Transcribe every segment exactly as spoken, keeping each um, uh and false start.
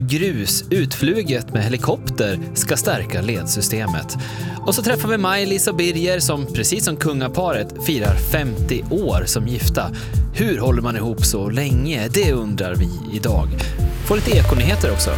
Grus utfluget med helikopter ska stärka ledsystemet. Och så träffar vi Maj-Lis och Birger som precis som kungaparet firar femtio år som gifta. Hur håller man ihop så länge? Det undrar vi idag. Får lite ekonyheter också.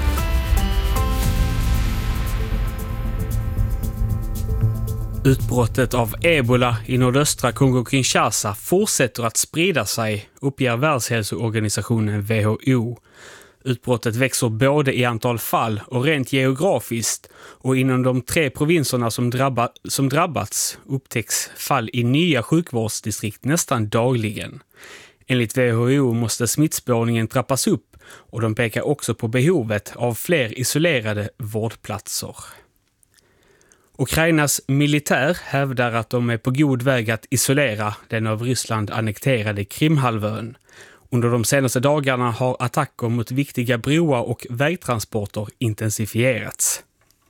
Utbrottet av ebola i nordöstra Kongo-Kinshasa fortsätter att sprida sig, uppger Världshälsoorganisationen W H O. Utbrottet växer både i antal fall och rent geografiskt, och inom de tre provinserna som, drabba, som drabbats upptäcks fall i nya sjukvårdsdistrikt nästan dagligen. Enligt W H O måste smittspårningen trappas upp, och de pekar också på behovet av fler isolerade vårdplatser. Ukrainas militär hävdar att de är på god väg att isolera den av Ryssland annekterade Krimhalvön. Under de senaste dagarna har attacker mot viktiga broar och vägtransporter intensifierats.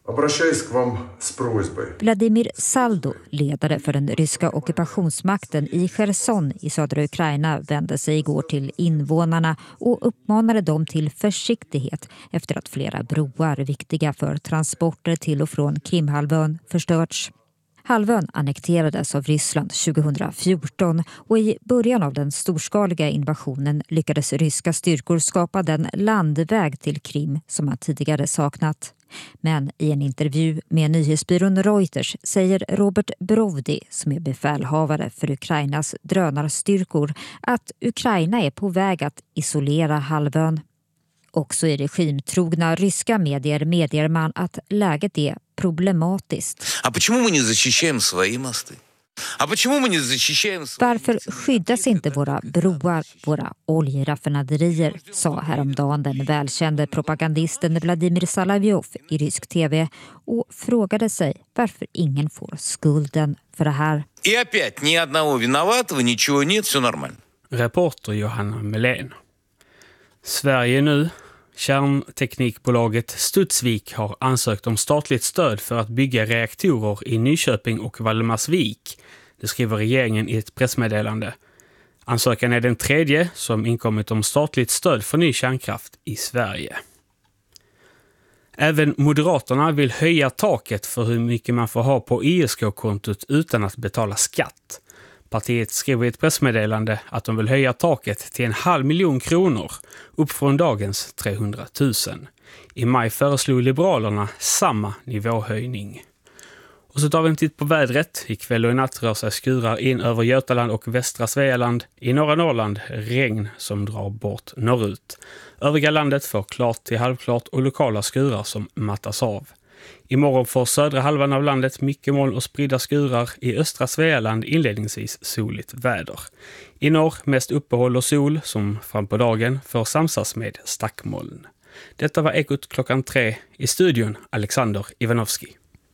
Vladimir Saldo, ledare för den ryska ockupationsmakten i Cherson i södra Ukraina, vände sig igår till invånarna och uppmanade dem till försiktighet efter att flera broar viktiga för transporter till och från Krimhalvön förstörts. Halvön annekterades av Ryssland tjugohundrafjorton och i början av den storskaliga invasionen lyckades ryska styrkor skapa den landväg till Krim som man tidigare saknat. Men i en intervju med nyhetsbyrån Reuters säger Robert Brovdi, som är befälhavare för Ukrainas drönarstyrkor, att Ukraina är på väg att isolera halvön. Också i regimtrogna ryska medier medger man att läget är problematiskt. Varför skyddas inte våra broar, våra oljeraffinaderier, sa häromdagen den välkände propagandisten Vladimir Salavjov i rysk tv och frågade sig varför ingen får skulden för det här. Reporter Johanna Melén. Sverige nu. Kärnteknikbolaget Studsvik har ansökt om statligt stöd för att bygga reaktorer i Nyköping och Valdemarsvik. Det skriver regeringen i ett pressmeddelande. Ansökan är den tredje som inkommit om statligt stöd för ny kärnkraft i Sverige. Även Moderaterna vill höja taket för hur mycket man får ha på I S K-kontot utan att betala skatt. Partiet skriver i ett pressmeddelande att de vill höja taket till en halv miljon kronor, upp från dagens trehundratusen. I maj föreslog Liberalerna samma nivåhöjning. Och så tar vi en titt på vädret. Ikväll och i natt rör sig skurar in över Götaland och västra Svealand. I norra Norrland regn som drar bort norrut. Övriga landet får klart till halvklart och lokala skurar som mattas av. Imorgon får södra halvan av landet mycket moln och spridda skurar. I östra Svealand inledningsvis soligt väder. I norr mest uppehåll och sol som fram på dagen får samsas med stackmoln. Detta var Ekot klockan tre. I studion Alexander Ivanovski.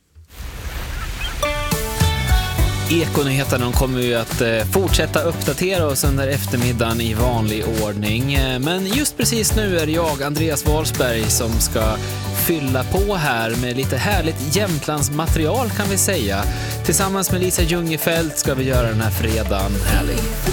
Ekonyheterna kommer ju att fortsätta uppdatera oss under eftermiddagen i vanlig ordning. Men just precis nu är det jag, Andreas Wahlsberg, som ska fylla på här med lite härligt Jämtlands material kan vi säga. Tillsammans med Lisa Ljungefelt ska vi göra den här fredagen härlig.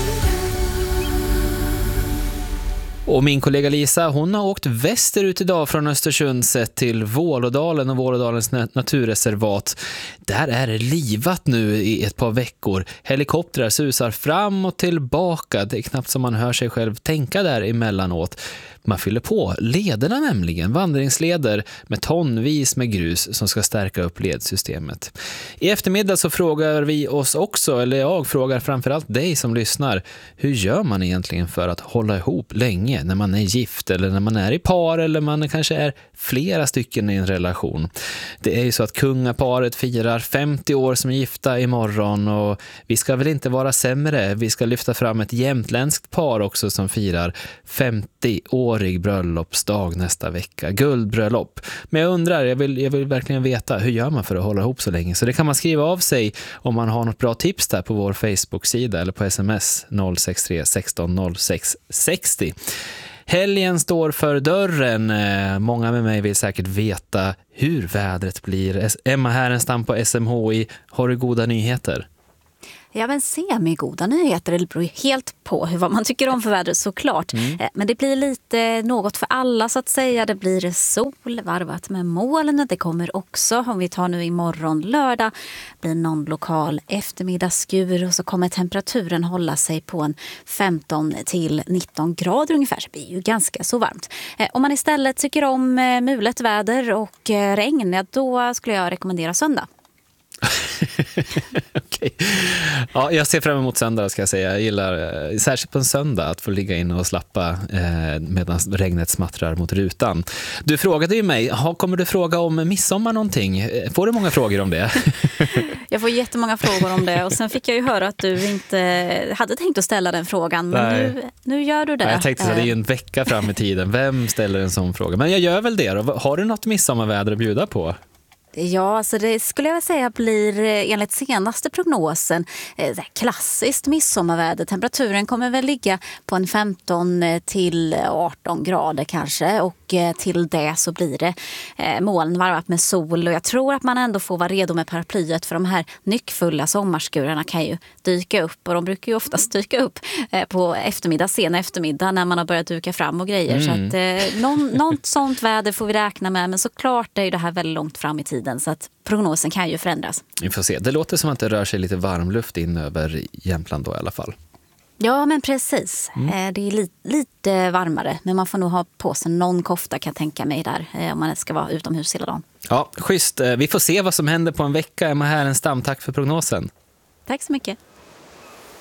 Och min kollega Lisa, hon har åkt västerut idag från Östersund sett till Vålådalen och Vålådalens naturreservat. Där är det livat nu i ett par veckor. Helikoptrar susar fram och tillbaka. Det är knappt som man hör sig själv tänka där emellanåt. Man fyller på lederna nämligen, vandringsleder med tonvis med grus som ska stärka upp ledsystemet. I eftermiddag så frågar vi oss också, eller jag frågar framförallt dig som lyssnar, hur gör man egentligen för att hålla ihop länge när man är gift eller när man är i par eller man kanske är flera stycken i en relation. Det är ju så att kungaparet firar femtio år som gifta imorgon och vi ska väl inte vara sämre. Vi ska lyfta fram ett jämtländskt par också som firar femtio år bröllopsdag nästa vecka. Guldbröllop. Men jag undrar, jag vill, jag vill verkligen veta hur gör man för att hålla ihop så länge. Så det kan man skriva av sig om man har något bra tips där på vår Facebook-sida eller på sms noll sex tre sexton noll sex sextio. Helgen står för dörren. Många med mig vill säkert veta hur vädret blir. Emma Härenstam på S M H I, har du goda nyheter? Ja, men semigoda nyheter. Det beror ju helt på hur, vad man tycker om för vädret såklart. Mm. Men det blir lite något för alla så att säga. Det blir sol varvat med molnen. Det kommer också, om vi tar nu imorgon lördag, blir någon lokal eftermiddagsskur och så kommer temperaturen hålla sig på en femton till nitton grader ungefär. Så det blir ju ganska så varmt. Om man istället tycker om mulet väder och regn, ja, då skulle jag rekommendera söndag. Okej. Ja, jag ser fram emot söndag ska jag säga. Jag gillar särskilt på en söndag att få ligga in och slappa eh, medan regnet smattrar mot rutan. Du frågade ju mig, ha, kommer du fråga om midsommar någonting? Får du många frågor om det? Jag får jättemånga frågor om det och sen fick jag ju höra att du inte hade tänkt att ställa den frågan, men nu, nu gör du det. Ja, jag tänkte så det är ju en vecka fram i tiden. Vem ställer en sån fråga? Men jag gör väl det då. Har du något midsommarväder att bjuda på? Ja, alltså det skulle jag säga blir enligt senaste prognosen eh, klassiskt midsommarväder. Temperaturen kommer väl ligga på en femton till arton grader kanske och eh, till det så blir det eh, moln varvat med sol och jag tror att man ändå får vara redo med paraplyet för de här nyckfulla sommarskurarna kan ju dyka upp och de brukar ju oftast dyka upp eh, på eftermiddag, sen eftermiddag när man har börjat duka fram och grejer. Mm. Så att eh, någon, något sånt väder får vi räkna med, men såklart är ju det här väldigt långt fram i tiden. Så att prognosen kan ju förändras. Vi får se. Det låter som att det rör sig lite varmluft in över Jämtland då i alla fall. Ja, men precis. Mm. Det är li- lite varmare. Men man får nog ha på sig någon kofta kan jag tänka mig där. Om man ska vara utomhus hela dagen. Ja, schysst. Vi får se vad som händer på en vecka. Emma Härenstam, tack för prognosen. Tack så mycket.